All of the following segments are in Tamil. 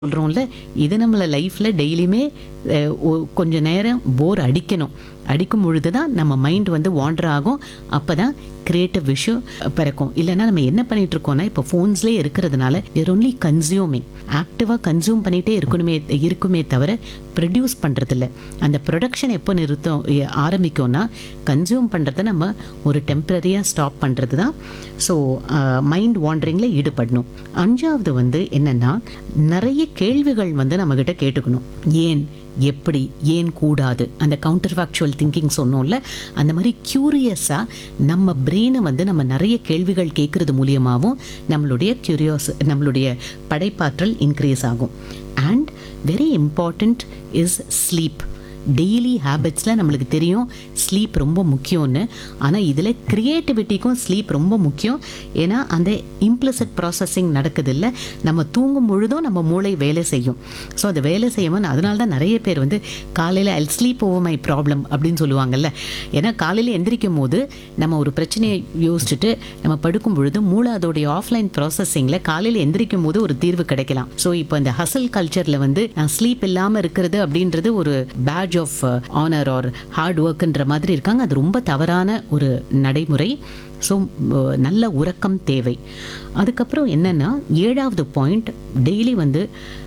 சொல்கிறோம்ல, இது நம்மள லைஃப்பில் டெய்லியுமே கொஞ்ச நேரம் போர் அடிக்கும் பொழுது தான் நம்ம மைண்ட் வந்து வாண்டர் ஆகும். அப்போ தான் கிரியேட்டிவ் விஷயம் பிறக்கும். இல்லைன்னா நம்ம என்ன பண்ணிட்டு இருக்கோம்னா, இப்போ ஃபோன்ஸ்லேயே இருக்கிறதுனால தேர் ஒன்லி கன்சியூமிங், ஆக்டிவாக கன்சியூம் பண்ணிகிட்டே இருக்குமே தவிர ப்ரொடியூஸ் பண்ணுறதில்ல. அந்த ப்ரொடக்ஷன் எப்போ ஆரம்பிக்கும்னா, கன்சியூம் பண்ணுறத நம்ம ஒரு டெம்பரரியாக ஸ்டாப் பண்ணுறது தான். ஸோ மைண்ட் வாண்டரிங்கில் ஈடுபடணும். அஞ்சாவது வந்து என்னென்னா, நிறைய கேள்விகள் வந்து நம்மக்கிட்ட கேட்டுக்கணும். ஏன், எப்படி, ஏன் கூடாது, அந்த கவுண்டர் ஃபேக்சுவல் திங்கிங் சொன்னோம்ல, அந்த மாதிரி க்யூரியஸாக நம்ம பிரெயினை வந்து நம்ம நிறைய கேள்விகள் கேட்குறது மூலியமாகவும் நம்மளுடைய படைப்பாற்றல் இன்க்ரீஸ் ஆகும். And very important is sleep. Daily ஹேபிட்ஸில் நம்மளுக்கு தெரியும் ஸ்லீப் ரொம்ப முக்கியம்னு. ஆனால் இதில் க்ரியேட்டிவிட்டிக்கும் ஸ்லீப் ரொம்ப முக்கியம். ஏன்னா அந்த இம்ப்ளிசிட் ப்ராசஸிங் நடக்குது இல்லை, நம்ம தூங்கும் பொழுதும் நம்ம மூளை வேலை செய்யும். ஸோ அது வேலை செய்யாமல், அதனால தான் நிறைய பேர் வந்து காலையில் ஐல் ஸ்லீப் ஓவர் மை ப்ராப்ளம் அப்படின்னு சொல்லுவாங்கல்ல. ஏன்னா காலையில் எந்திரிக்கும் போது நம்ம ஒரு பிரச்சனையை யோசிச்சுட்டு நம்ம படுக்கும் பொழுது மூளை அதோடைய ஆஃப்லைன் ப்ராசஸிங்கில் காலையில் எந்திரிக்கும் போது ஒரு தீர்வு கிடைக்கலாம். ஸோ இப்போ இந்த ஹசல் கல்ச்சரில் வந்து நான் ஸ்லீப் இல்லாமல் இருக்கிறது அப்படின்றது ஒரு bad of honour R heart ஒர்க்ன்ற மாதிரி இருக்காங்க. அது ரொம்ப தவறான ஒரு நடைமுறை. ஸோ நல்ல உறக்கம் தேவை. அதுக்கப்புறம் என்னென்னா, 7வது பாயிண்ட், டெய்லி வந்து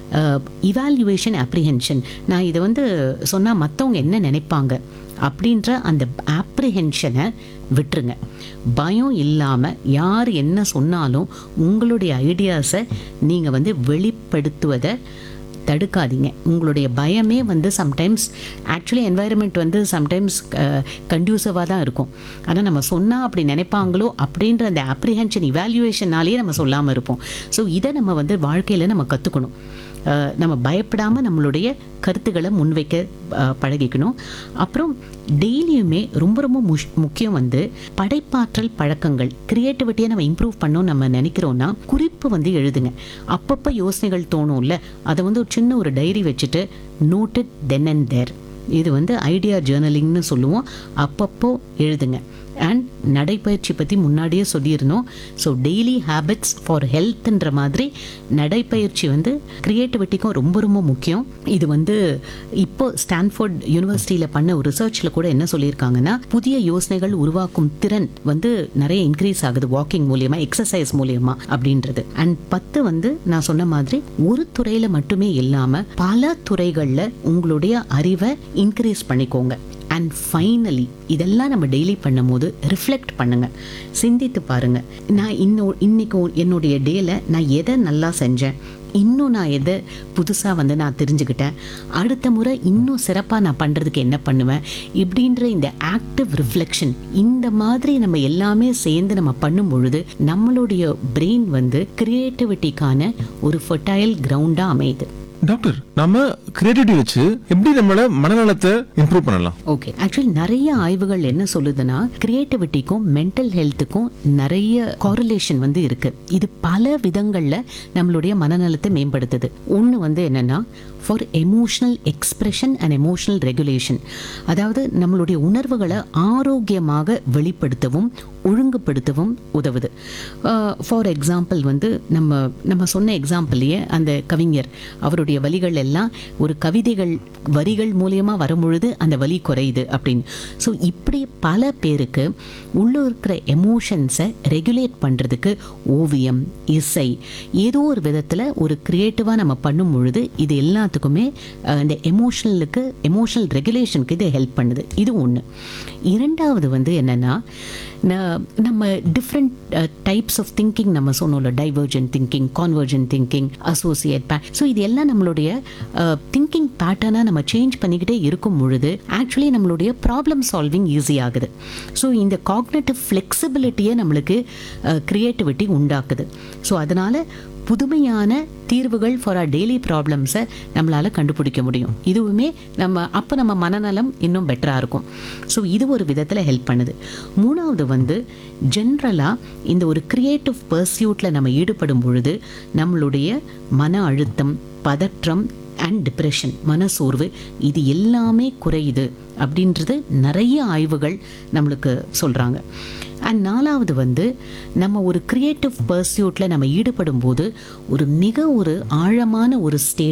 இவால்யூவேஷன் அப்ரிஹென்ஷன். நான் இதை வந்து சொன்னால் மற்றவங்க என்ன நினைப்பாங்க அப்படின்ற அந்த ஆப்ரிஹென்ஷனை விட்டுருங்க. பயம் இல்லாமல் யார் என்ன சொன்னாலும் உங்களுடைய ஐடியாஸை நீங்கள் வந்து வெளிப்படுத்துவதை தடுக்காதீங்க. உங்களுடைய பயமே வந்து சம்டைம்ஸ் ஆக்சுவலி என்வாயர்மெண்ட் வந்து சம்டைம்ஸ் கண்டியூசிவாக தான் இருக்கும். ஆனால் நம்ம சொன்னால் அப்படி நினைப்பாங்களோ அப்படின்ற அந்த அப்ரிஹென்ஷன் இவால்யூவேஷனாலேயே நம்ம சொல்லாமல் இருப்போம். ஸோ இதை நம்ம வந்து வாழ்க்கையில் நம்ம கற்றுக்கணும். நம்ம பயப்படாமல் நம்மளுடைய கருத்துக்களை முன்வைக்க பழகிக்கணும். அப்புறம் டெய்லியுமே ரொம்ப ரொம்ப முக்கியம் வந்து படைப்பாற்றல் பழக்கங்கள். கிரியேட்டிவிட்டியை நம்ம இம்ப்ரூவ் பண்ணோம் நம்ம நினைக்கிறோன்னா, குறிப்பு வந்து எழுதுங்க. அப்பப்போ யோசனைகள் தோணும்ல, அதை வந்து ஒரு சின்ன ஒரு டைரி வச்சுட்டு நோட் இட் தென் அண்ட் தேர். இது வந்து ஐடியா ஜேர்னலிங்னு சொல்லுவோம். அப்பப்போ எழுதுங்க. அண்ட் நடைப்பயிற்சி பற்றி முன்னாடியே சொல்லியிருந்தோம். ஸோ டெய்லி ஹேபிட்ஸ் ஃபார் ஹெல்த்ன்ற மாதிரி நடைப்பயிற்சி வந்து க்ரியேட்டிவிட்டிக்கும் ரொம்ப ரொம்ப முக்கியம். இது வந்து இப்போ ஸ்டான்ஃபோர்ட் யூனிவர்சிட்டியில் பண்ண ஒரு ரிசர்ச்சில் கூட என்ன சொல்லியிருக்காங்கன்னா, புதிய யோசனைகள் உருவாக்கும் திறன் வந்து நிறைய இன்க்ரீஸ் ஆகுது வாக்கிங் மூலியமா, எக்ஸசைஸ் மூலியமா அப்படின்றது. அண்ட் 10 வந்து நான் சொன்ன மாதிரி ஒரு துறையில் மட்டுமே இல்லாமல் பல துறைகளில் உங்களுடைய அறிவை இன்க்ரீஸ் பண்ணிக்கோங்க. அண்ட் ஃபைனலி இதெல்லாம் நம்ம டெய்லி பண்ணும் போது ரிஃப்ளெக்ட் பண்ணுங்க, சிந்தித்து பாருங்க. நான் இன்னைக்கு என்னுடைய டேல நான் எதை நல்லா செஞ்சேன், இன்னும் நான் எதை புதுசாக வந்து நான் தெரிஞ்சுக்கிட்டேன், அடுத்த முறை இன்னும் சிறப்பாக நான் பண்ணுறதுக்கு என்ன பண்ணுவேன், இப்படின்ற இந்த ஆக்டிவ் ரிஃப்ளெக்ஷன், இந்த மாதிரி நம்ம எல்லாமே சேர்ந்து நம்ம பண்ணும் பொழுது நம்மளுடைய பிரெயின் வந்து கிரியேட்டிவிட்டிக்கான ஒரு ஃபர்டைல் கிரவுண்டாக அமையுது. டாக்டர், நம்ம கிரியேட்டிவிட்டி வச்சு எப்படி நம்மளோட மனநலத்தை இம்ப்ரூவ் பண்ணலாம்? ஓகே, ஆக்சுவலி நிறைய ஆய்வுகள் என்ன சொல்லுதுன்னா, கிரியேட்டிவிட்டிக்கும் மென்டல் ஹெல்த்துக்கும் நிறைய காரிலேஷன் வந்து இருக்கு. இது பல விதங்கள்ல நம்மளுடைய மனநலத்தை மேம்படுத்துது. ஒன்று வந்து என்னன்னா, for emotional expression and emotional regulation. அதாவது நம்மளுடைய உணர்வுகளை ஆரோக்கியமாக வெளிப்படுத்தவும் ஒழுங்குபடுத்தவும் உதவுது. ஃபார் எக்ஸாம்பிள் வந்து நம்ம சொன்ன எக்ஸாம்பிள்லேயே அந்த கவிஞர் அவருடைய வலிகள் எல்லாம் ஒரு கவிதைகள் வரிகள் மூலியமாக வரும்பொழுது அந்த வலி குறையுது அப்படின்னு. ஸோ இப்படி பல பேருக்கு உள்ள இருக்கிற எமோஷன்ஸை ரெகுலேட் பண்ணுறதுக்கு ஓவியம், இசை, ஏதோ ஒரு விதத்தில் ஒரு க்ரியேட்டிவாக நம்ம பண்ணும் பொழுது இது எல்லாத்துக்குமே இந்த எமோஷனல் ரெகுலேஷனுக்கு இது ஹெல்ப் பண்ணுது. இது ஒன்று. இரண்டாவது வந்து என்னென்னா, நம்ம டிஃப்ரெண்ட் டைப்ஸ் ஆஃப் திங்கிங் நம்ம சொன்னோம்ல, divergent thinking, convergent thinking, associate so இது எல்லாம் நம்மளுடைய திங்கிங் பேட்டர்னாக நம்ம சேஞ்ச் பண்ணிக்கிட்டே இருக்கும் பொழுது ஆக்சுவலி நம்மளுடைய ப்ராப்ளம் சால்விங் ஈஸி ஆகுது. ஸோ இந்த காக்னிட்டிவ் ஃப்ளெக்சிபிலிட்டியை நம்மளுக்கு க்ரியேட்டிவிட்டி உண்டாக்குது. ஸோ அதனால் புதுமையான தீர்வுகள் ஃபார் ஆர் டெய்லி ப்ராப்ளம்ஸை நம்மளால் கண்டுபிடிக்க முடியும். இதுவுமே நம்ம மனநலம் இன்னும் பெட்டராக இருக்கும். ஸோ இது ஒரு விதத்தில் ஹெல்ப் பண்ணுது. மூணாவது வந்து ஜென்ரலாக இந்த ஒரு கிரியேட்டிவ் பர்சியூட்டில் நம்ம ஈடுபடும் பொழுது நம்மளுடைய மன அழுத்தம், பதற்றம் அண்ட் டிப்ரெஷன், மனசோர்வு, இது எல்லாமே குறையுது அப்படின்றது நிறைய ஆய்வுகள் நம்மளுக்கு சொல்கிறாங்க. அண்ட் நாலாவது வந்து நம்ம ஒரு கிரியேட்டிவ் பர்சியூட்டில் நம்ம ஈடுபடும் போது ஒரு ஆழமான ஒரு ஸ்டேட்